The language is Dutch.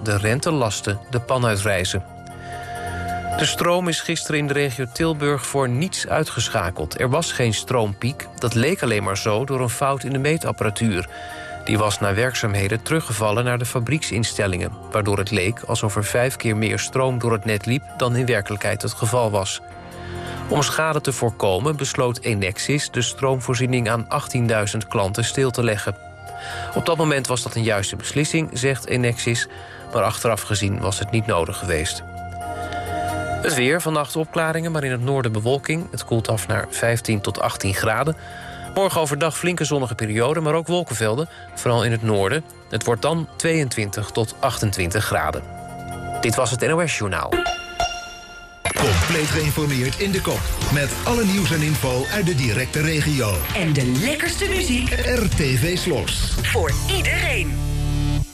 de rentelasten de pan uitreizen. De stroom is gisteren in de regio Tilburg voor niets uitgeschakeld. Er was geen stroompiek, dat leek alleen maar zo door een fout in de meetapparatuur. Die was na werkzaamheden teruggevallen naar de fabrieksinstellingen, waardoor het leek alsof er 5 keer meer stroom door het net liep dan in werkelijkheid het geval was. Om schade te voorkomen besloot Enexis de stroomvoorziening aan 18.000 klanten stil te leggen. Op dat moment was dat een juiste beslissing, zegt Enexis, maar achteraf gezien was het niet nodig geweest. Het weer, vannacht opklaringen, maar in het noorden bewolking. Het koelt af naar 15 tot 18 graden. Morgen overdag flinke zonnige periode, maar ook wolkenvelden, vooral in het noorden. Het wordt dan 22 tot 28 graden. Dit was het NOS Journaal. Compleet geïnformeerd in de kop. Met alle nieuws en info uit de directe regio. En de lekkerste muziek. RTV Slos. Voor iedereen.